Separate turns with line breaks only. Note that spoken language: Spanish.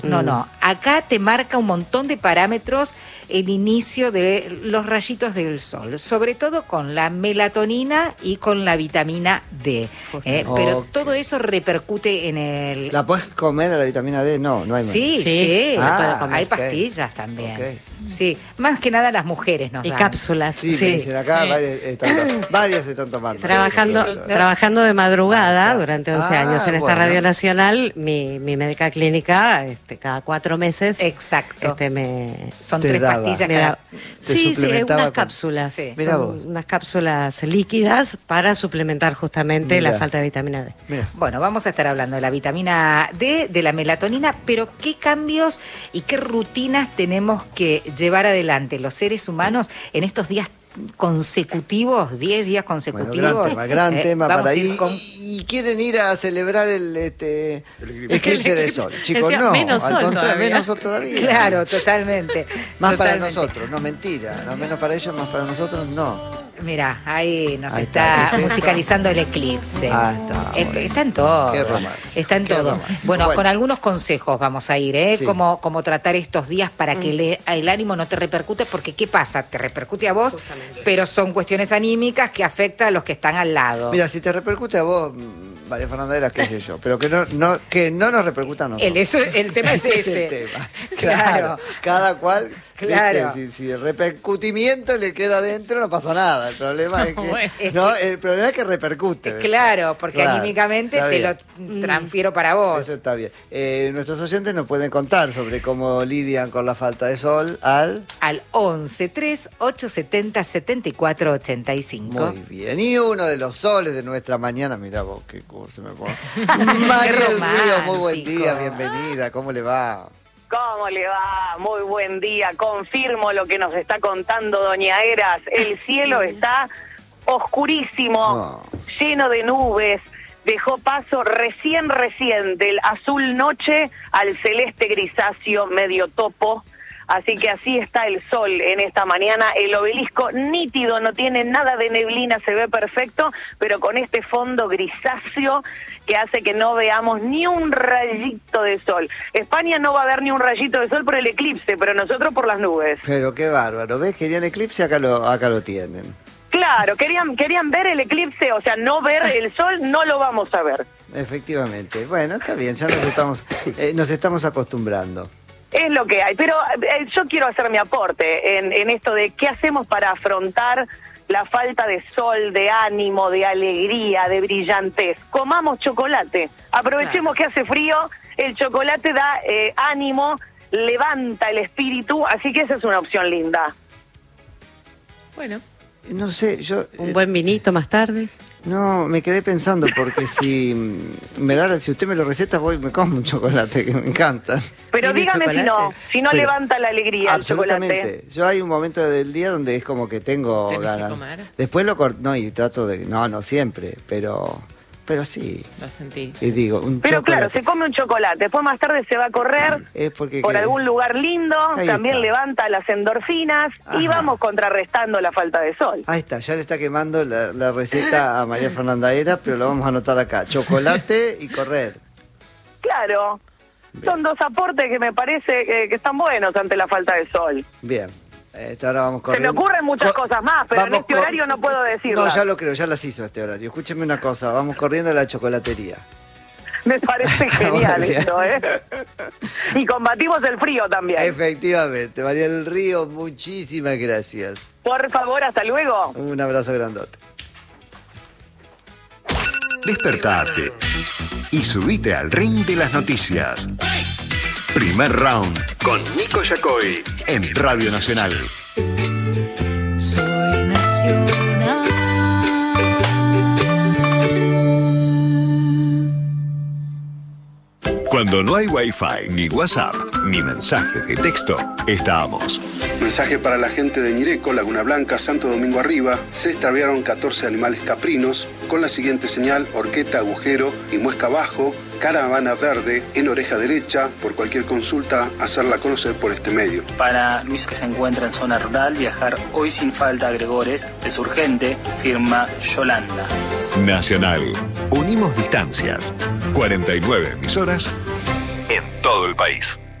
No. Acá te marca un montón de parámetros el inicio de los rayitos del sol, sobre todo con la melatonina y con la vitamina D. Pero todo eso repercute en el...
¿La puedes comer a la vitamina D? No hay manera.
Sí.
Ah,
hay pastillas también.
Okay.
Sí, más que nada las mujeres nos dan.
Y cápsulas.
Sí, me dicen acá, varias se están tomando.
Trabajando de madrugada durante 11 años en esta Radio Nacional, mi médica clínica, cada 4 meses.
Exacto. Son
te
3
daba.
pastillas cada...
Sí, unas cápsulas.
Sí.
Son unas cápsulas líquidas para suplementar justamente la falta de vitamina D.
Mira.
Bueno, vamos a estar hablando de la vitamina D, de la melatonina, pero ¿qué cambios y qué rutinas tenemos que llevar adelante los seres humanos en estos días consecutivos, 10 días consecutivos?
Bueno, gran tema para ir. Y quieren ir a celebrar el eclipse de sol. Chicos, no,
menos
al
sol
contrario,
todavía.
menos sol todavía.
Claro, totalmente.
Para nosotros, no mentira. No menos para ellos, más para nosotros, no.
Mirá, ahí
Ahí
está
está.
musicalizando el eclipse. Está en todo.
Qué romántico.
Está en todo. Bueno, con algunos consejos vamos a ir,
Sí.
Cómo tratar estos días para que el ánimo no te repercute, porque ¿qué pasa? Te repercute a vos, pero son cuestiones anímicas que afectan a los que están al lado.
Mira, si te repercute a vos, María Fernanda, qué sé yo, pero que no nos repercuta a nosotros.
El tema es ese.
el tema.
Claro.
Cada cual,
Claro.
si el repercutimiento le queda adentro, no pasa nada. El problema es que el problema es que repercute.
Claro, porque
Claro,
anímicamente
está
te
bien.
lo transfiero para vos.
Eso está bien. Nuestros oyentes nos pueden contar sobre cómo lidian con la falta de sol al
11 3 870 74 85.
Muy bien. Y uno de los soles de nuestra mañana, mirá vos, qué curso me pongo. María del Río, muy buen día, bienvenida, ¿cómo le va?
¿Cómo le va? Muy buen día. Confirmo lo que nos está contando Doña Eras. El cielo está oscurísimo, lleno de nubes. Dejó paso recién del azul noche al celeste grisáceo medio topo. Así que así está el sol en esta mañana. El obelisco nítido, no tiene nada de neblina, se ve perfecto, pero con este fondo grisáceo que hace que no veamos ni un rayito de sol. España no va a ver ni un rayito de sol por el eclipse, pero nosotros por las nubes.
Pero qué bárbaro, ¿ves? Querían eclipse, acá lo tienen.
Claro, querían ver el eclipse, o sea, no ver el sol, no lo vamos a ver.
Efectivamente. Bueno, está bien, ya nos estamos acostumbrando.
Es lo que hay, pero yo quiero hacer mi aporte en esto de qué hacemos para afrontar la falta de sol, de ánimo, de alegría, de brillantez. Comamos chocolate, aprovechemos que hace frío, el chocolate da ánimo, levanta el espíritu, así que esa es una opción linda.
Bueno.
No sé,
un buen vinito más tarde.
No, me quedé pensando porque si usted me lo receta, voy y me como un chocolate que me encanta.
Pero dígame si no levanta la alegría el chocolate.
Yo hay un momento del día donde es como que tengo ganas. Que comer. Después lo corto, no, y trato de, no siempre, pero sí.
Lo sentí.
Y digo,
pero
chocolate.
claro, se come un chocolate, después más tarde se va a correr por algún lugar lindo, también levanta las endorfinas y vamos contrarrestando la falta de sol.
Ahí está, ya le está quemando la receta a María Fernanda Era, pero lo vamos a anotar acá, chocolate y correr.
Claro, son dos aportes que me parece que están buenos ante la falta de sol.
Bien. Ahora vamos corriendo.
Se me ocurren muchas cosas más, pero en este horario no puedo decirlo.
No, ya lo creo, ya las hizo este horario. Escúcheme una cosa, vamos corriendo a la chocolatería.
Me parece genial esto, Y combatimos el frío también.
Efectivamente. María del Río, muchísimas gracias.
Por favor, hasta luego.
Un abrazo grandote.
Despertate y subite al ring de las noticias. Primer round con Nico Yacoy en Radio Nacional.
Soy nacional.
Cuando no hay Wi-Fi, ni WhatsApp, ni mensaje de texto, estamos.
Mensaje para la gente de Ñireco, Laguna Blanca, Santo Domingo Arriba. Se extraviaron 14 animales caprinos con la siguiente señal: horqueta, agujero y muesca abajo. Caravana verde en oreja derecha. Por cualquier consulta, hacerla conocer por este medio.
Para Luis, que se encuentra en zona rural, viajar hoy sin falta a Gregores es urgente, firma Yolanda.
Nacional. Unimos distancias. 49 emisoras en todo el país.